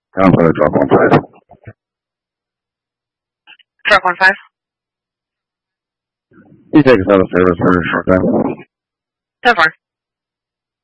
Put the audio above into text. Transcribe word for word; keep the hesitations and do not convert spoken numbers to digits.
I'm going to drop one five. Truck one five. You take us out of service for a short time. So far.